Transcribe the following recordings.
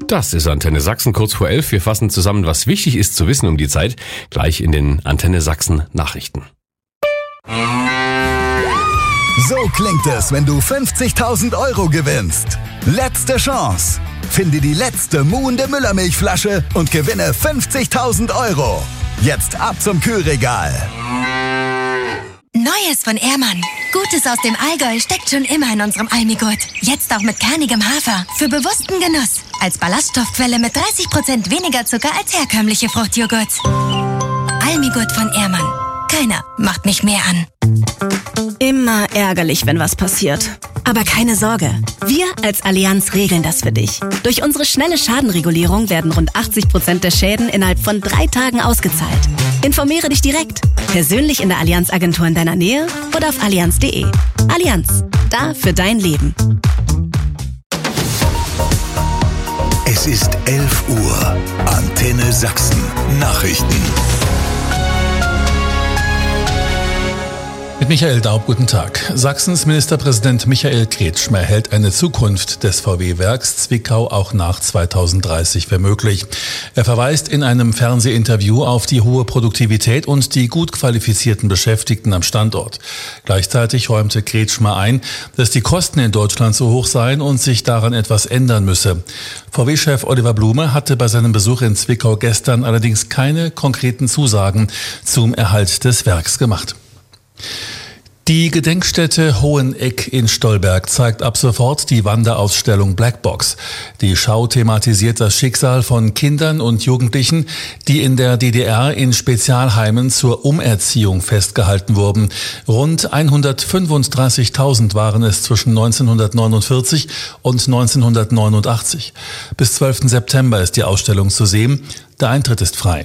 Das ist Antenne Sachsen, kurz vor 11. Wir fassen zusammen, was wichtig ist zu wissen um die Zeit, gleich in den Antenne Sachsen Nachrichten. So klingt es, wenn du 50.000 € gewinnst. Letzte Chance. Finde die letzte muhende Müllermilchflasche und gewinne 50.000 €. Jetzt ab zum Kühlregal. Neues von Ehrmann. Gutes aus dem Allgäu steckt schon immer in unserem Almigurt. Jetzt auch mit kernigem Hafer. Für bewussten Genuss. Als Ballaststoffquelle mit 30% weniger Zucker als herkömmliche Fruchtjoghurts. Almigurt von Ehrmann. Keiner macht mich mehr an. Immer ärgerlich, wenn was passiert. Aber keine Sorge, wir als Allianz regeln das für dich. Durch unsere schnelle Schadenregulierung werden rund 80% der Schäden innerhalb von 3 Tagen ausgezahlt. Informiere dich direkt, persönlich in der Allianz-Agentur in deiner Nähe oder auf allianz.de. Allianz, da für dein Leben. Es ist 11 Uhr. Antenne Sachsen. Nachrichten. Mit Michael Daub, guten Tag. Sachsens Ministerpräsident Michael Kretschmer hält eine Zukunft des VW-Werks Zwickau auch nach 2030 für möglich. Er verweist in einem Fernsehinterview auf die hohe Produktivität und die gut qualifizierten Beschäftigten am Standort. Gleichzeitig räumte Kretschmer ein, dass die Kosten in Deutschland so hoch seien und sich daran etwas ändern müsse. VW-Chef Oliver Blume hatte bei seinem Besuch in Zwickau gestern allerdings keine konkreten Zusagen zum Erhalt des Werks gemacht. Die Gedenkstätte Hoheneck in Stolberg zeigt ab sofort die Wanderausstellung Blackbox. Die Schau thematisiert das Schicksal von Kindern und Jugendlichen, die in der DDR in Spezialheimen zur Umerziehung festgehalten wurden. Rund 135.000 waren es zwischen 1949 und 1989. Bis 12. September ist die Ausstellung zu sehen. Der Eintritt ist frei.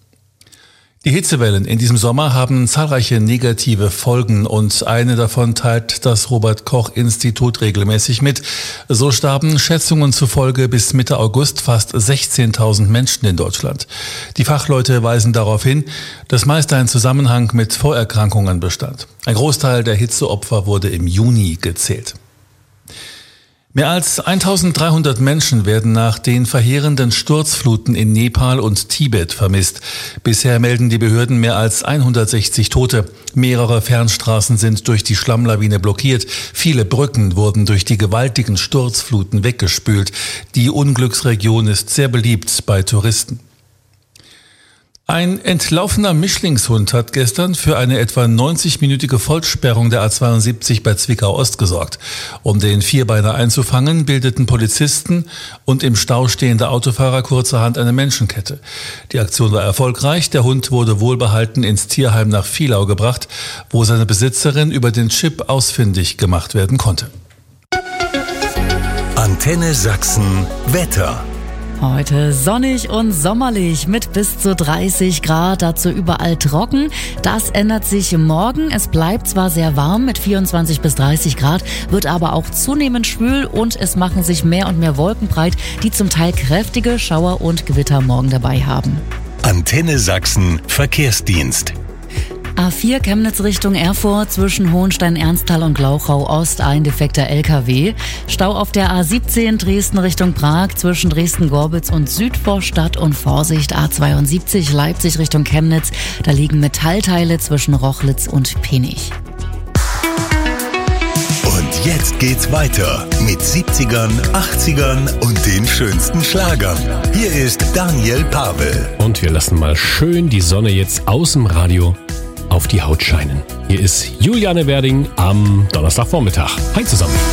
Die Hitzewellen in diesem Sommer haben zahlreiche negative Folgen und eine davon teilt das Robert-Koch-Institut regelmäßig mit. So starben Schätzungen zufolge bis Mitte August fast 16.000 Menschen in Deutschland. Die Fachleute weisen darauf hin, dass meist ein Zusammenhang mit Vorerkrankungen bestand. Ein Großteil der Hitzeopfer wurde im Juni gezählt. Mehr als 1.300 Menschen werden nach den verheerenden Sturzfluten in Nepal und Tibet vermisst. Bisher melden die Behörden mehr als 160 Tote. Mehrere Fernstraßen sind durch die Schlammlawine blockiert. Viele Brücken wurden durch die gewaltigen Sturzfluten weggespült. Die Unglücksregion ist sehr beliebt bei Touristen. Ein entlaufener Mischlingshund hat gestern für eine etwa 90-minütige Vollsperrung der A72 bei Zwickau-Ost gesorgt. Um den Vierbeiner einzufangen, bildeten Polizisten und im Stau stehende Autofahrer kurzerhand eine Menschenkette. Die Aktion war erfolgreich. Der Hund wurde wohlbehalten ins Tierheim nach Vielau gebracht, wo seine Besitzerin über den Chip ausfindig gemacht werden konnte. Antenne Sachsen Wetter. Heute sonnig und sommerlich mit bis zu 30 Grad, dazu überall trocken. Das ändert sich morgen. Es bleibt zwar sehr warm mit 24 bis 30 Grad, wird aber auch zunehmend schwül und es machen sich mehr und mehr Wolken breit, die zum Teil kräftige Schauer und Gewitter morgen dabei haben. Antenne Sachsen Verkehrsdienst. A4 Chemnitz Richtung Erfurt zwischen Hohenstein-Ernsthal und Glauchau-Ost ein defekter LKW. Stau auf der A17 Dresden Richtung Prag zwischen Dresden-Gorbitz und Südvorstadt und Vorsicht A72 Leipzig Richtung Chemnitz. Da liegen Metallteile zwischen Rochlitz und Penich. Und jetzt geht's weiter mit 70ern, 80ern und den schönsten Schlagern. Hier ist Daniel Pavel. Und wir lassen mal schön die Sonne jetzt aus dem Radio auf die Haut scheinen. Hier ist Juliane Werding am Donnerstagvormittag. Hi zusammen.